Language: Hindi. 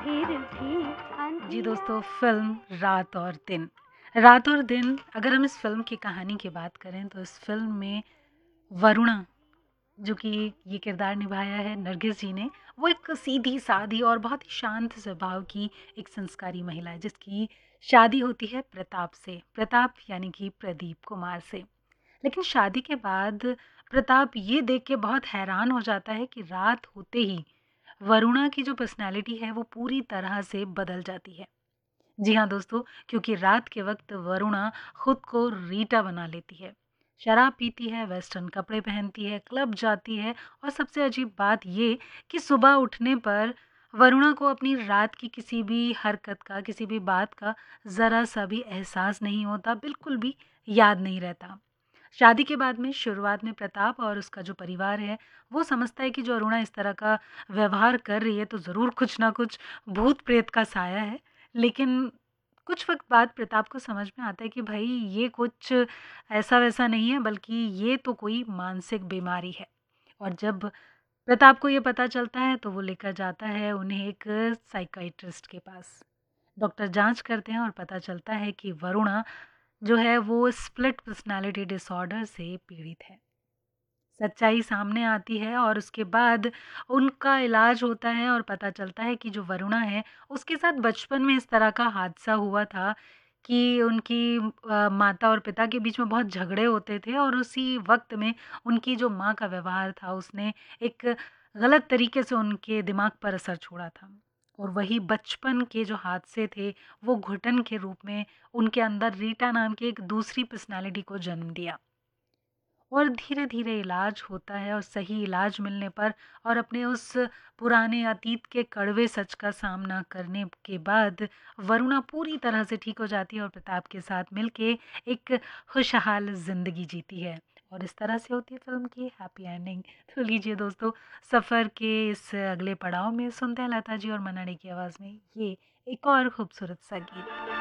जी दोस्तों, फ़िल्म रात और दिन। रात और दिन, अगर हम इस फ़िल्म की कहानी की बात करें तो इस फ़िल्म में वरुणा, जो कि ये किरदार निभाया है नरगिस जी ने, वो एक सीधी-सादी और बहुत ही शांत स्वभाव की एक संस्कारी महिला है जिसकी शादी होती है प्रताप से। प्रताप यानी कि प्रदीप कुमार से। लेकिन शादी के बाद प्रताप ये देख के बहुत हैरान हो जाता है कि रात होते ही वरुणा की जो पर्सनैलिटी है वो पूरी तरह से बदल जाती है। जी हाँ दोस्तों, क्योंकि रात के वक्त वरुणा खुद को रीटा बना लेती है, शराब पीती है, वेस्टर्न कपड़े पहनती है, क्लब जाती है और सबसे अजीब बात ये कि सुबह उठने पर वरुणा को अपनी रात की किसी भी हरकत का, किसी भी बात का ज़रा सा भी एहसास नहीं होता, बिल्कुल भी याद नहीं रहता। शादी के बाद में शुरुआत में प्रताप और उसका जो परिवार है, वो समझता है कि जो अरुणा इस तरह का व्यवहार कर रही है तो ज़रूर कुछ ना कुछ भूत प्रेत का साया है। लेकिन कुछ वक़्त बाद प्रताप को समझ में आता है कि भई ये कुछ ऐसा-वैसा नहीं है, बल्कि ये तो कोई मानसिक बीमारी है। और जब प्रताप को ये पता चलता है तो वो लेकर जाता है उन्हें एक साइकियाट्रिस्ट के पास। डॉक्टर जाँच करते हैं और पता चलता है कि वरुणा जो है वो स्प्लिट पर्सनैलिटी डिसऑर्डर से पीड़ित है। सच्चाई सामने आती है और उसके बाद उनका इलाज होता है और पता चलता है कि जो वरुणा है, उसके साथ बचपन में इस तरह का हादसा हुआ था कि उनकी माता और पिता के बीच में बहुत झगड़े होते थे और उसी वक़्त में उनकी जो माँ का व्यवहार था, उसने एक गलत तरीके से उनके दिमाग पर असर छोड़ा था। और वही बचपन के जो हादसे थे, वो घुटन के रूप में उनके अंदर रीटा नाम की एक दूसरी पर्सनैलिटी को जन्म दिया। और धीरे-धीरे इलाज होता है और सही इलाज मिलने पर और अपने उस पुराने अतीत के कड़वे सच का सामना करने के बाद वरुणा पूरी तरह से ठीक हो जाती है और प्रताप के साथ मिलके एक खुशहाल ज़िंदगी जीती है। और इस तरह से होती है फ़िल्म की हैप्पी एंडिंग। तो लीजिए दोस्तों, सफ़र के इस अगले पड़ाव में सुनते हैं लता जी और मन्ना डे की आवाज़ में ये एक और खूबसूरत सा गीत।